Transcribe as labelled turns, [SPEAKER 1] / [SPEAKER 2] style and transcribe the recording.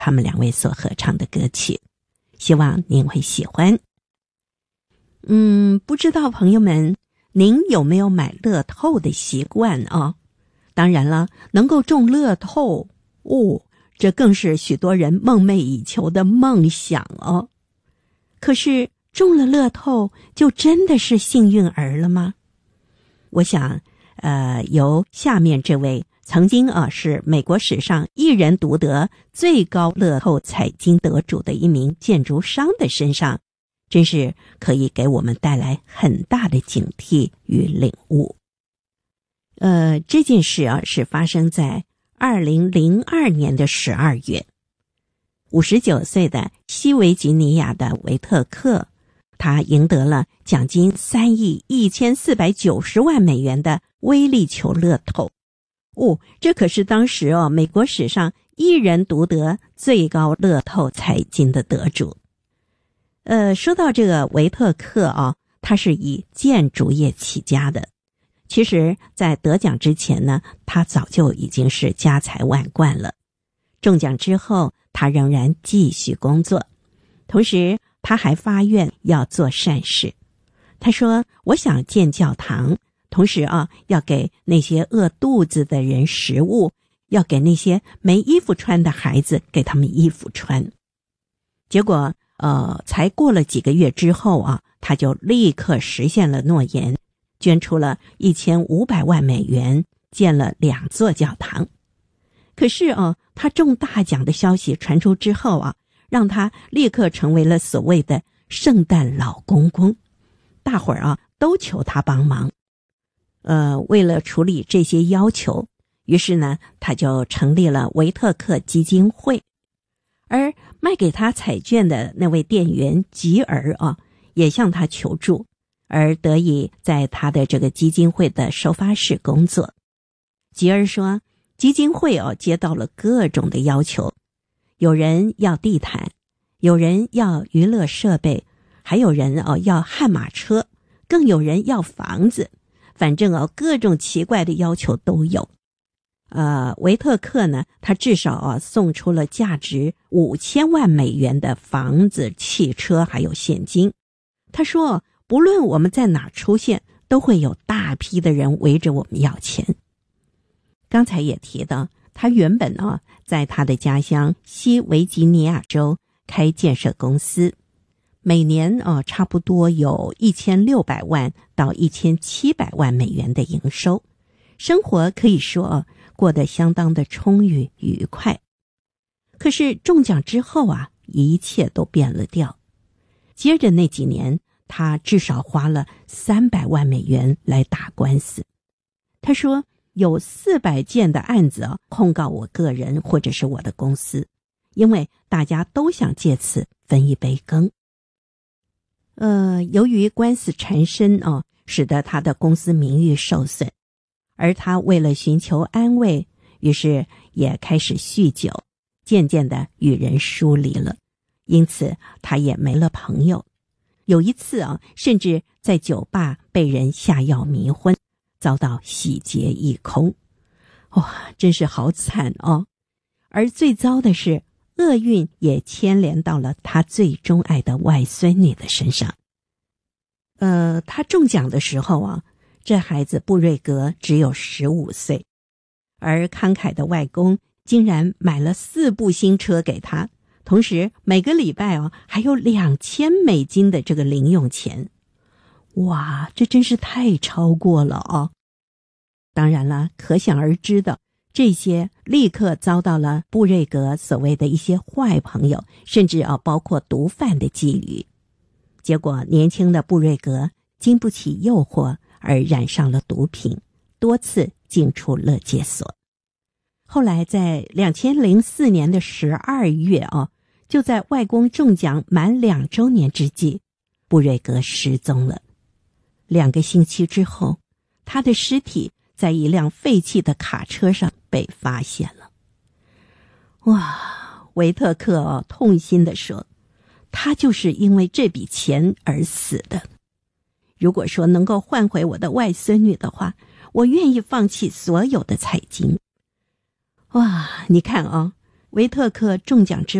[SPEAKER 1] 他们两位所合唱的歌曲，希望您会喜欢。不知道朋友们，您有没有买乐透的习惯啊？当然了，能够中乐透，这更是许多人梦寐以求的梦想哦。可是中了乐透，就真的是幸运儿了吗？我想，由下面这位曾经是美国史上一人独得最高乐透彩金得主的一名建筑商的身上，真是可以给我们带来很大的警惕与领悟。这件事是发生在2002年的12月。59岁的西维吉尼亚的维特克，他赢得了奖金3亿1490万美元的威力球乐透。这可是当时美国史上一人独得最高乐透彩金的得主。说到这个维特克他是以建筑业起家的。其实在得奖之前呢，他早就已经是家财万贯了。中奖之后，他仍然继续工作，同时他还发愿要做善事。他说，我想建教堂，同时要给那些饿肚子的人食物，要给那些没衣服穿的孩子给他们衣服穿。结果才过了几个月之后他就立刻实现了诺言，捐出了1500万美元，建了2座教堂。可是他中大奖的消息传出之后让他立刻成为了所谓的圣诞老公公，大伙儿都求他帮忙。为了处理这些要求，于是呢，他就成立了维特克基金会。而卖给他彩券的那位店员吉尔也向他求助，而得以在他的这个基金会的收发室工作。吉尔说，基金会接到了各种的要求，有人要地毯，有人要娱乐设备，还有人要悍马车，更有人要房子，反正各种奇怪的要求都有。维特克呢，他至少送出了价值5000万美元的房子、汽车还有现金。他说，不论我们在哪出现，都会有大批的人围着我们要钱。刚才也提到，他原本在他的家乡西维吉尼亚州开建设公司，每年差不多有1600万到1700万美元的营收，生活可以说过得相当的充裕愉快。可是中奖之后一切都变了调。接着那几年，他至少花了300万美元来打官司。他说，有400件的案子控告我个人或者是我的公司，因为大家都想借此分一杯羹。由于官司缠身使得他的公司名誉受损，而他为了寻求安慰，于是也开始酗酒，渐渐的与人疏离了，因此他也没了朋友。有一次甚至在酒吧被人下药迷昏，遭到洗劫一空。真是好惨而最糟的是，厄运也牵连到了他最钟爱的外孙女的身上。他中奖的时候这孩子布瑞格只有15岁，而慷慨的外公竟然买了4部新车给他，同时每个礼拜还有2000美金的这个零用钱。哇，这真是太超过了当然了，可想而知的，这些立刻遭到了布瑞格所谓的一些坏朋友，甚至包括毒贩的觊觎。结果年轻的布瑞格经不起诱惑而染上了毒品，多次进出勒戒所。后来在2004年的12月就在外公中奖满2周年之际，布瑞格失踪了。2个星期之后，他的尸体在一辆废弃的卡车上被发现了。哇，维特克痛心地说，他就是因为这笔钱而死的。如果说能够换回我的外孙女的话，我愿意放弃所有的彩金。哇，你看维特克中奖之